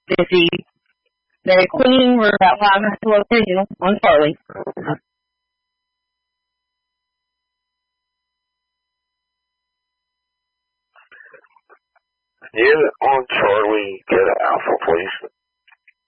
50. The Queen, we're about 5 minutes below signal on Charlie. Yeah, on Charlie, get an Alpha, please.